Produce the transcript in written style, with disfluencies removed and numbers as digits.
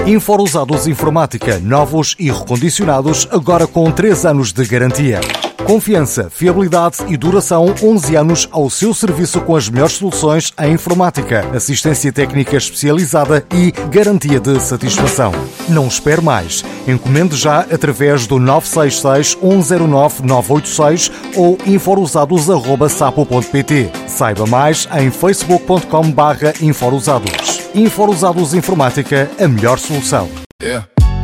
Infousados Informática, novos e recondicionados, agora com 3 anos de garantia. Confiança, fiabilidade e duração 11 anos ao seu serviço com as melhores soluções em informática, assistência técnica especializada e garantia de satisfação. Não espere mais. Encomende já através do 966 109 986 ou infousados@sapo.pt. Saiba mais em facebook.com/infousados. Infousados Informática, a melhor solução. Yeah.